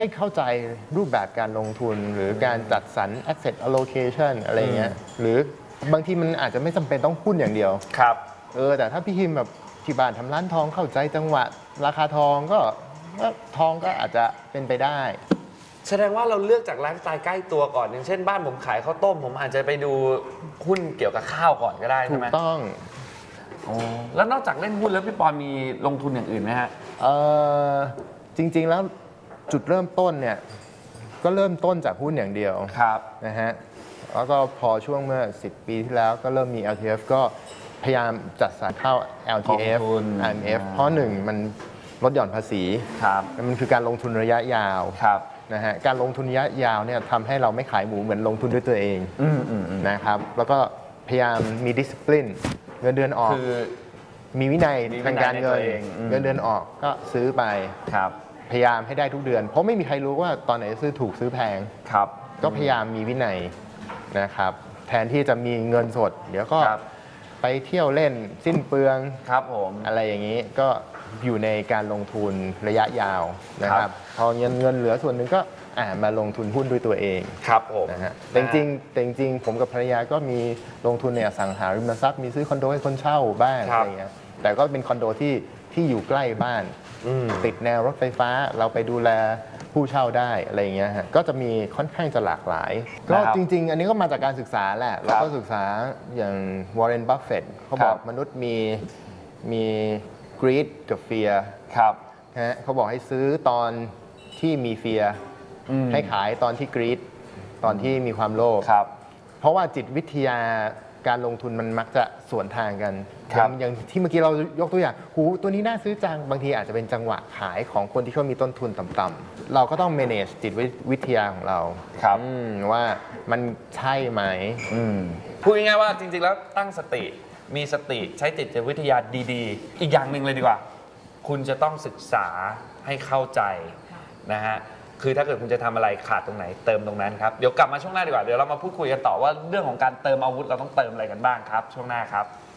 ให้เข้าใจรูปแบบการลงทุนหรือการจัดสรร asset allocation อะไรเงี้ยหรือบางทีมันอาจจะไม่จำเป็นต้องหุ้นอย่างเดียวครับแต่ถ้าพี่คิมแบบที่บ้านทำร้านทองเข้าใจจังหวะราคาทองก็ทองก็อาจจะเป็นไปได้แสดงว่าเราเลือกจากไลฟ์สไตล์ใกล้ตัวก่อนอย่างเช่นบ้านผมขายข้าวต้มผมอาจจะไปดูหุ้นเกี่ยวกับข้าวก่อนก็ได้ใช่ไหมถูกต้องแล้วนอกจากเล่นหุ้นแล้วพี่ปอนมีลงทุนอย่างอื่นไหมฮะจริงๆแล้วจุดเริ่มต้นเนี่ยก็เริ่มต้นจากหุ้นอย่างเดียวนะฮะแล้วก็พอช่วงเมื่อ10 ปีที่แล้วก็เริ่มมี LTF ก็พยายามจัดสรรเข้า LTF IMF เพราะหนึ่งมันลดหย่อนภาษีมันคือการลงทุนระยะยาวนะฮะการลงทุนระยะยาวเนี่ยทำให้เราไม่ขายหมูเหมือนลงทุนด้วยตัวเองนะครับแล้วก็พยายามมี discipline เงินเดือนออกมีวินัยทางการเงินเงินเดือนออกก็ซื้อไปพยายามให้ได้ทุกเดือนเพราะไม่มีใครรู้ว่าตอนไหนซื้อถูกซื้อแพงก็พยายามมีวินัยนะครับแทนที่จะมีเงินสดเดี๋ยวก็ไปเที่ยวเล่นสิ้นเปลืองอะไรอย่างนี้ก็อยู่ในการลงทุนระยะยาวนะครับพอเงินเหลือส่วนหนึ่งก็มาลงทุนหุ้นด้วยตัวเองนะฮะแต่จริงผมกับภรรยาก็มีลงทุนในอสังหาริมทรัพย์มีซื้อคอนโดให้คนเช่าบ้างอะไรเงี้ยแต่ก็เป็นคอนโดที่อยู่ใกล้บ้านติดแนวรถไฟฟ้าเราไปดูแลผู้เช่าได้อะไรเงี้ยฮะก็จะมีค่อนข้างจะหลากหลายก็จริงๆอันนี้ก็มาจากการศึกษาแหละเราก็ศึกษาอย่างวอร์เรน บัฟเฟตต์เขาบอกมนุษย์มี greed กับ fear นะฮะเขาบอกให้ซื้อตอนที่มี fear ให้ขายตอนที่ greed ตอนที่มีความโลภเพราะว่าจิตวิทยาการลงทุนมันมักจะสวนทางกันอย่างที่เมื่อกี้เรายกตัวอย่างตัวนี้น่าซื้อจังบางทีอาจจะเป็นจังหวะขายของคนที่เขามีต้นทุนต่ำๆเราก็ต้อง manage จิตวิทยาของเราว่ามันใช่ไหมพูดง่ายๆว่าจริงๆแล้วตั้งสติมีสติใช้จิตวิทยาดีๆอีกอย่างหนึ่งเลยดีกว่าคุณจะต้องศึกษาให้เข้าใจนะฮะคือถ้าเกิดคุณจะทำอะไรขาดตรงไหนเติมตรงนั้นครับเดี๋ยวกลับมาช่วงหน้าดีกว่าเดี๋ยวเรามาพูดคุยกันต่อว่าเรื่องของการเติมอาวุธเราต้องเติมอะไรกันบ้างครับช่วงหน้าครับ